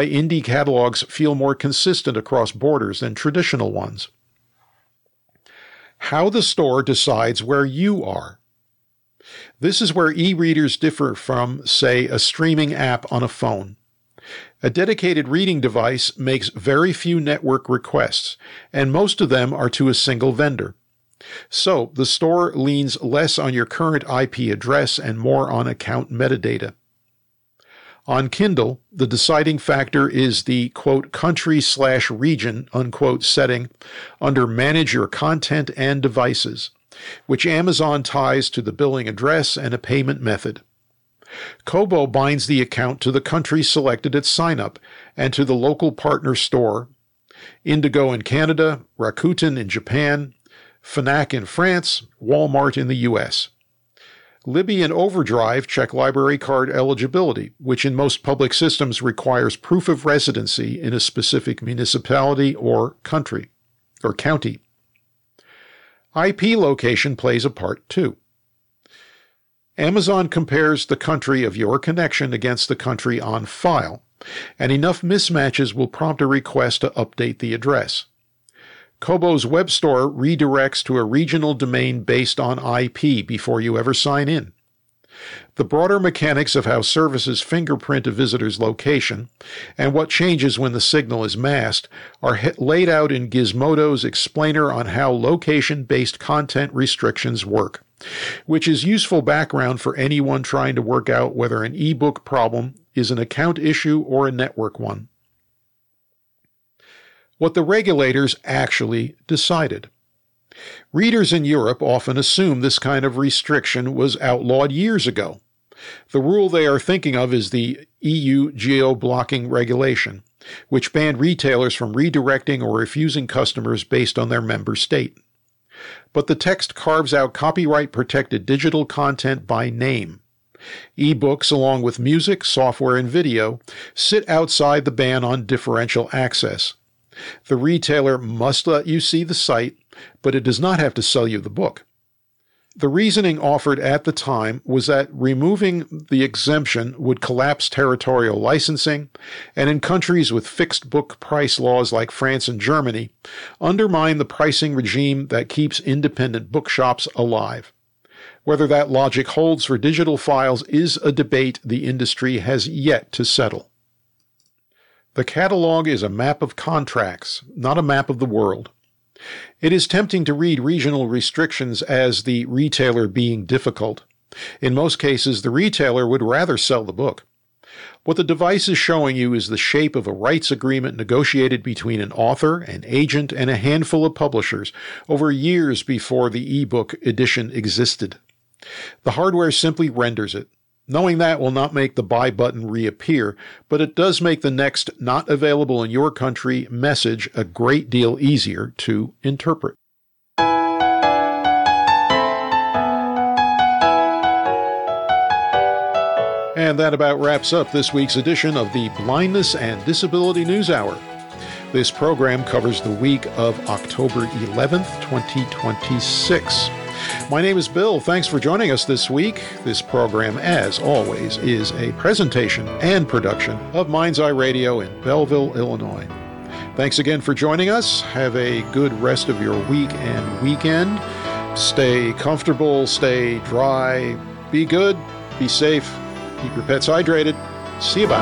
Indie catalogs feel more consistent across borders than traditional ones. How the store decides where you are. This is where e-readers differ from, say, a streaming app on a phone. A dedicated reading device makes very few network requests, and most of them are to a single vendor. So, the store leans less on your current IP address and more on account metadata. On Kindle, the deciding factor is the, quote, country/region, unquote, setting under Manage Your Content and Devices, which Amazon ties to the billing address and a payment method. Kobo binds the account to the country selected at sign-up and to the local partner store. Indigo in Canada, Rakuten in Japan, Fnac in France, Walmart in the U.S. Libby and Overdrive check library card eligibility, which in most public systems requires proof of residency in a specific municipality or county. IP location plays a part too. Amazon compares the country of your connection against the country on file, and enough mismatches will prompt a request to update the address. Kobo's web store redirects to a regional domain based on IP before you ever sign in. The broader mechanics of how services fingerprint a visitor's location and what changes when the signal is masked are laid out in Gizmodo's explainer on how location-based content restrictions work, which is useful background for anyone trying to work out whether an ebook problem is an account issue or a network one. What the regulators actually decided. Readers in Europe often assume this kind of restriction was outlawed years ago. The rule they are thinking of is the EU geo-blocking regulation, which banned retailers from redirecting or refusing customers based on their member state. But the text carves out copyright-protected digital content by name. E-books, along with music, software, and video, sit outside the ban on differential access. The retailer must let you see the site, but it does not have to sell you the book. The reasoning offered at the time was that removing the exemption would collapse territorial licensing, and in countries with fixed book price laws like France and Germany, undermine the pricing regime that keeps independent bookshops alive. Whether that logic holds for digital files is a debate the industry has yet to settle. The catalog is a map of contracts, not a map of the world. It is tempting to read regional restrictions as the retailer being difficult. In most cases, the retailer would rather sell the book. What the device is showing you is the shape of a rights agreement negotiated between an author, an agent, and a handful of publishers over years before the ebook edition existed. The hardware simply renders it. Knowing that will not make the buy button reappear, but it does make the next not available in your country message a great deal easier to interpret. And that about wraps up this week's edition of the Blindness and Disability News Hour. This program covers the week of October 11th, 2026. My name is Bill. Thanks for joining us this week. This program, as always, is a presentation and production of Mind's Eye Radio in Belleville, Illinois. Thanks again for joining us. Have a good rest of your week and weekend. Stay comfortable, stay dry, be good, be safe, keep your pets hydrated. See you, bye.